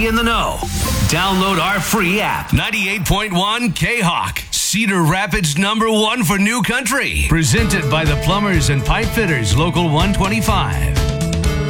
be in the know. Download our free app. 98.1 K-Hawk. Cedar Rapids #1 for new country. Presented by the Plumbers and Pipe Fitters, Local 125.